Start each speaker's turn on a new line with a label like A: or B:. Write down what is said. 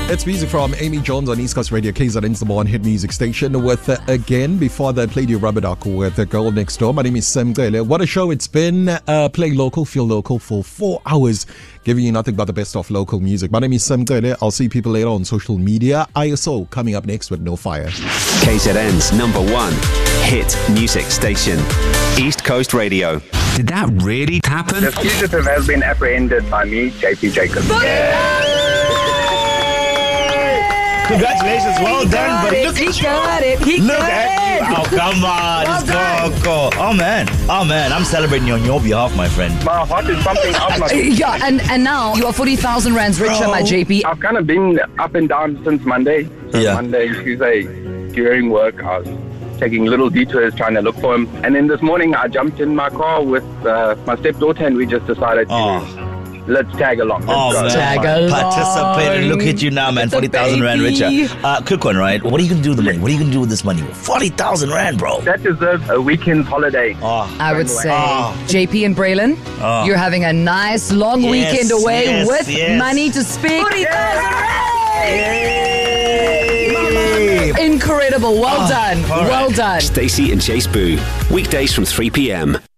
A: It's music from Amy Jones on East Coast Radio, KZN's the one hit music station. With again, before that, played you Rubber Duck with the Girl Next Door. My name is Sam Gele. What a show it's been. Play local, feel local for 4 hours, giving you nothing but the best of local music. My name is Sam Gele. I'll see people later on social media. ISO coming up next with No Fire.
B: KZN's #1 hit music station, East Coast Radio. Did that really happen?
C: The fugitive has been apprehended by me, JP Jacobs.
D: Congratulations, well done, buddy. Look at you. Look at you. Oh, come on. Let's go. Oh, man, I'm celebrating on your behalf, my friend.
C: My heart is pumping out my...
E: Yeah, and now you are 40,000 rands richer, my JP.
C: I've kind of been up and down since Monday.
D: Yeah.
C: Monday, Tuesday, during work, I was taking little detours trying to look for him. And then this morning, I jumped in my car with my stepdaughter and we just decided to... Let's tag along.
D: Man.
E: Tag along.
D: Participate. Look at you now, man. 40,000 rand richer. Quick one, right? What are you going to do with the money? What are you going to do with this money? 40,000 rand, bro.
C: That deserves a weekend holiday.
E: I would say, JP and Braylon, you're having a nice long weekend away with money to spend. 40,000 rand! Incredible. Well done.
B: Right.
E: Well done.
B: Stacey and Chase Boo, weekdays from 3 p.m.